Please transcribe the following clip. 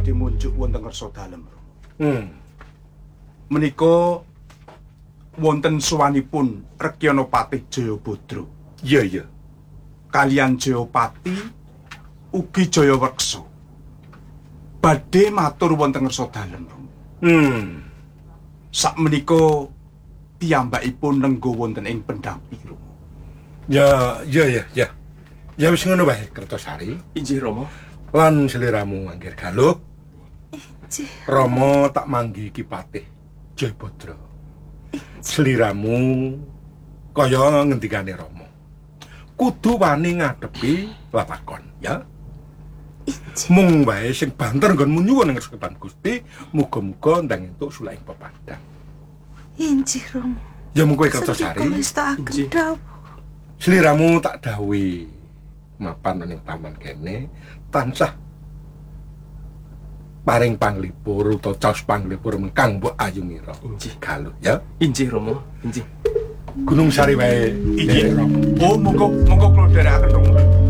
badhe munjuk wonten kersa dalem. Hmm. Menika wonten suwanipun Rekyanapati Jayabadra. Iya. Kalian Jayapati ugi Jayaweksa. Badhe matur wonten kersa dalem. Sakmenika piyambakipun nenggo wonten ing Pendapi. Ya. Ya wis ngono wae, Kertosari. Injih Rama. Lan sliramu Anggir Galuh. Injih. Rama tak manggi Ki Patih Jayabadra. Sliramu kaya ngendikane Rama. Kudu wani ngadepi lakon, ya. Mung wae sing banter nggonmu nyuwun ing Kesukepan Gusti, muga-muga ndang entuk sulaing pepadang. Injih Rama. Ya mung kowe Kertosari. Wis tak dawuh. Sliramu tak dawuhi mapan ning taman kene tansah paring panglipur utawa caos panglipur mengkang mbok ayungira. Injih Galuh ya. Injih Rama, injih. Gunung Sari wae. Injih. Oh, monggo kula dherekaken Rama.